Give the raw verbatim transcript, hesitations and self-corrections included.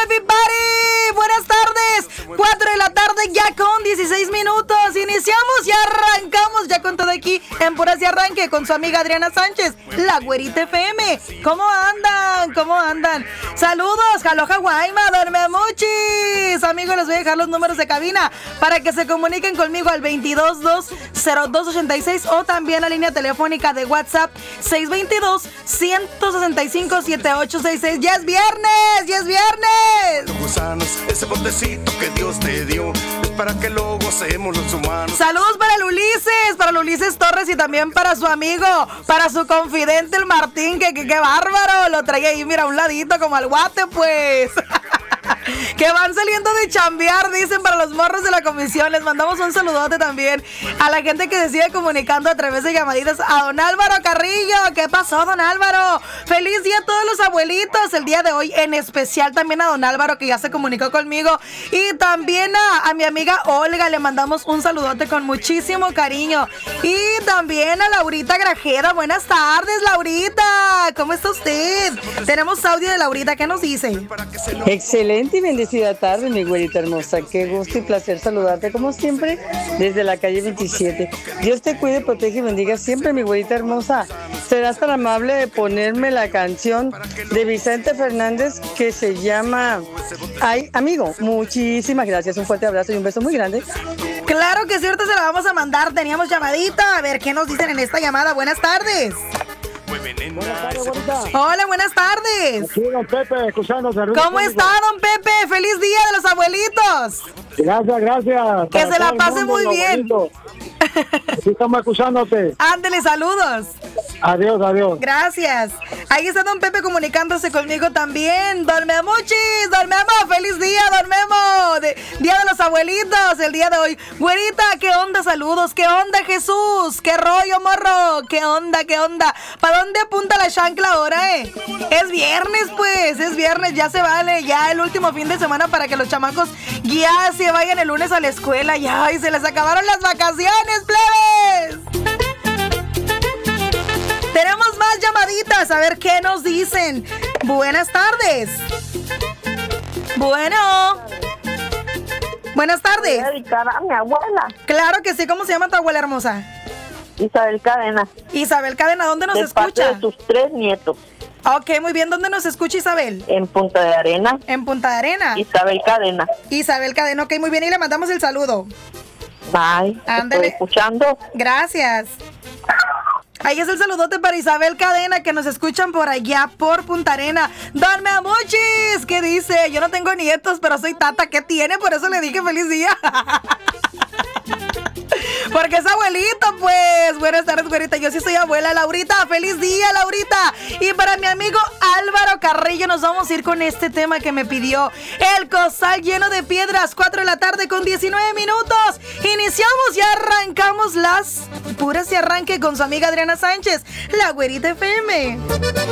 everybody! Buenas tardes. cuatro de la tarde ya con dieciséis minutos. Iniciamos y arrancamos ya con todo aquí en Puras y Arranque con su amiga Adriana Sánchez, la Güerita F M. ¿Cómo andan? ¿Cómo andan? Saludos, Aloha Guayma, duerme muchis. Amigos, les voy a dejar los números de cabina para que se comuniquen conmigo al veintidós dos cero dos ochenta y seis o también la línea telefónica de WhatsApp seis dos dos, uno seis cinco, siete ocho seis seis. ¡Ya es viernes! ¡Ya es viernes! Gusanos, ese botecito que Dios te dio es para que lo gocemos los humanos. Saludos para el Ulises, para el Ulises Torres y también para su amigo, para su confidente el Martín, que qué bárbaro, lo trae ahí, mira, a un ladito como al guate, pues. Que van saliendo de chambear, dicen, para los morros de la comisión. Les mandamos un saludote también a la gente que se sigue comunicando a través de llamaditas. A don Álvaro Carrillo, ¿qué pasó, don Álvaro? Feliz día a todos los abuelitos el día de hoy, en especial también a don Álvaro, que ya se comunicó conmigo, y también a, a mi amiga Olga, le mandamos un saludote con muchísimo cariño. Y también a Laurita Grajeda. Buenas tardes, Laurita, ¿cómo está usted? Tenemos audio de Laurita, ¿qué nos dice? Excelente y bendecida tarde, mi güerita hermosa. Qué gusto y placer saludarte como siempre desde la calle veintisiete. Dios te cuide, protege y bendiga siempre, mi güerita hermosa. Serás tan amable de ponerme la canción de Vicente Fernández que se llama Ay, amigo. Muchísimas gracias, un fuerte abrazo y un beso muy grande. Claro que cierto, se la vamos a mandar. Teníamos llamadita, a ver qué nos dicen en esta llamada. Buenas tardes. Buenas tardes, bonita. Hola, buenas tardes. Aquí, don Pepe, escuchándote. ¿Cómo está, don Pepe? ¡Feliz día de los abuelitos! Gracias, gracias. Que Para se la todo el pase mundo, muy lo bien. bonito. Aquí estamos escuchándote. Ándele, saludos. Adiós, adiós. Gracias. Ahí está don Pepe comunicándose conmigo también. Don Memuchis, don Memo, feliz día, don Memo. De, día de los abuelitos, el día de hoy. Güerita, ¿qué onda? Saludos. ¿Qué onda, Jesús? ¿Qué rollo, morro? ¿Qué onda, qué onda? ¿Para dónde apunta la chancla ahora, eh? Es viernes, pues, es viernes, ya se vale. Ya el último fin de semana para que los chamacos ya se vayan el lunes a la escuela. Ya, y se les acabaron las vacaciones, plebes. Tenemos más llamaditas, a ver qué nos dicen. Buenas tardes. Bueno. Buenas tardes. Voy a dedicar a mi abuela. Claro que sí, ¿cómo se llama tu abuela hermosa? Isabel Cadena. Isabel Cadena, ¿dónde nos de escucha? Parte de sus tres nietos. Ok, muy bien, ¿dónde nos escucha Isabel? En Punta de Arena. En Punta de Arena. Isabel Cadena. Isabel Cadena, ok, muy bien, y le mandamos el saludo. Bye. Ándale. Estoy escuchando. Gracias. Ahí es el saludote para Isabel Cadena, que nos escuchan por allá, por Punta Arena. Don Memuchis, ¿qué dice? Yo no tengo nietos, pero soy tata. ¿Qué tiene? Por eso le dije feliz día. Porque es abuelito, pues. Buenas tardes, güerita. Yo sí soy abuela, Laurita. Feliz día, Laurita. Y para mi amigo Álvaro Carrillo, nos vamos a ir con este tema que me pidió. El costal lleno de piedras. cuatro de la tarde con diecinueve minutos. Iniciamos y arrancamos las Puras y Arranque con su amiga Adriana Sánchez, la Güerita F M.